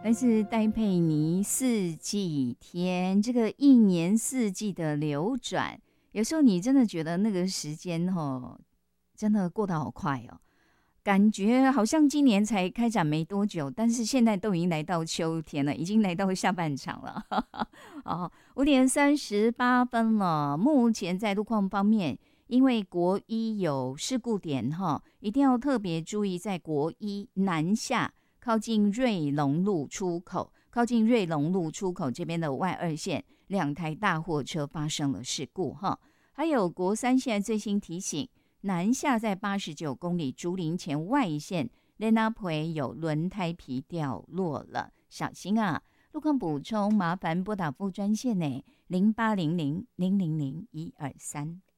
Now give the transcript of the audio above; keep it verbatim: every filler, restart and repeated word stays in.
来自戴佩妮四季天，这个一年四季的流转，有时候你真的觉得那个时间哦，真的过得好快哦，感觉好像今年才开展没多久，但是现在都已经来到秋天了，已经来到下半场了。哦，五点三十八分了。目前在路况方面，因为国一有事故点哈，一定要特别注意，在国一南下。靠近瑞隆路出口，靠近瑞隆路出口这边的外二线，两台大货车发生了事故哈。还有国三现在最新提醒，南下在八十九公里竹林前外线，雷纳培有轮胎皮掉落了，小心啊！路况补充，麻烦拨打副专线呢，零八零零零零零一二三。